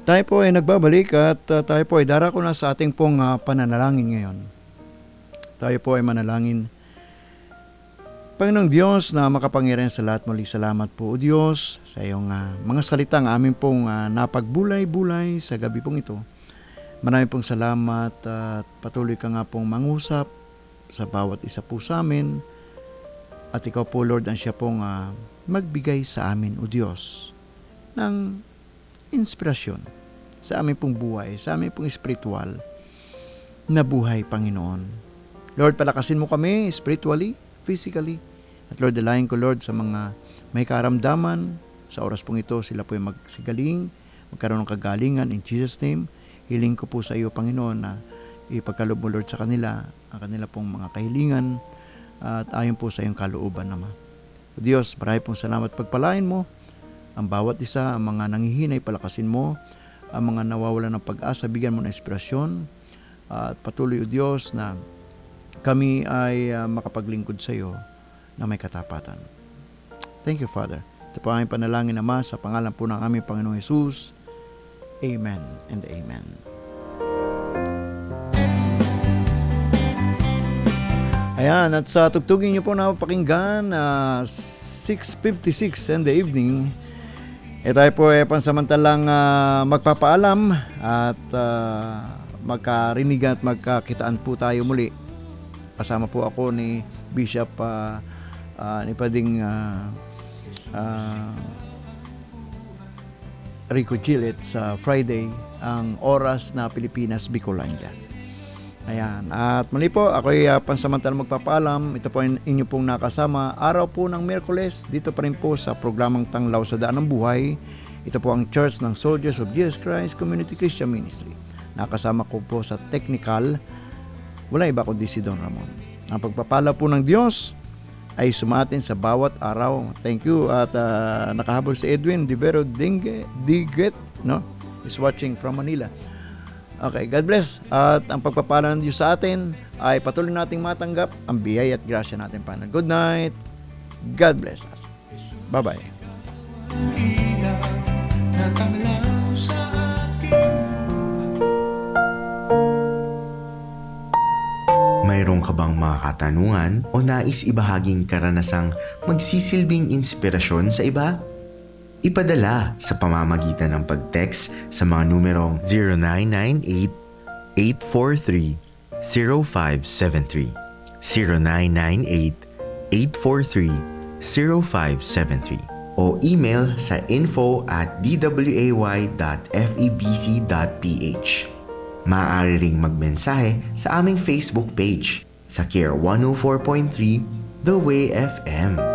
Tayo po ay nagbabalik at tayo po ay darako na sa ating pong pananalangin ngayon. Tayo po ay manalangin. Panginoong Diyos na makapangyarihan sa lahat, muli salamat po o Diyos sa iyong mga salitang amin pong napagbulay-bulay sa gabi pong ito. Maraming pong salamat at patuloy ka nga pong mangusap sa bawat isa po sa amin. At ikaw po Lord ang siya pong magbigay sa amin o Diyos ng inspirasyon sa aming pong buhay, sa aming pong spiritual na buhay, Panginoon. Lord, palakasin mo kami spiritually, physically. At Lord, dalayan ko, Lord, sa mga may karamdaman. Sa oras pong ito, sila po ay magsigaling, magkaroon ng kagalingan. In Jesus' name, hiling ko po sa iyo, Panginoon, na ipagkaloob mo, Lord, sa kanila, ang kanila pong mga kahilingan, at ayon po sa iyong kalooban naman. O Diyos, marami pong salamat, pagpalain mo ang bawat isa, ang mga nanghihinay, palakasin mo, ang mga nawawalan ng pag-asa, bigyan mo ng inspirasyon, at patuloy, O Diyos, na kami ay makapaglingkod sa iyo na may katapatan. Thank you, Father. Ito po ang aming panalangin, Ama, sa pangalan po ng aming Panginoong Jesus. Amen and amen. Ayan, at sa tugtugin niyo po na pakinggan, 6:56 in the evening, tayo po ay pansamantalang magpapaalam at magkarinig at magkakitaan po tayo muli. Kasama po ako ni Bishop ni Pading Rico Gillet sa Friday, ang oras na Pilipinas, Bicolandia. Ayan. At muli po, ako ay pansamantalang magpapaalam. Ito po ay inyo pong nakasama. Araw po ng Miyerkules, dito pa rin po sa programang Tanglaw sa Daan ng Buhay. Ito po ang Church ng Soldiers of Jesus Christ Community Christian Ministry. Nakasama ko po sa technical, wala iba kundi si Don Ramon. Ang pagpapala po ng Diyos ay sumatin sa bawat araw. Thank you. At nakahabol si Edwin Divero Diget, no? Is watching from Manila. Okay, God bless. At ang pagpapala ng Diyos sa atin ay patuloy nating matanggap ang biyaya at grasya natin, Panginoon. Good night. God bless us. Bye-bye. Mayroon ka bang mga katanungan o nais ibahaging karanasang magsisilbing inspirasyon sa iba? Ipadala sa pamamagitan ng pag-text sa mga numerong 0998-843-0573, 0998-843-0573, o email sa info@dway.febc.ph. Maaari ring magmensahe sa aming Facebook page sa Care 104.3 The Way FM.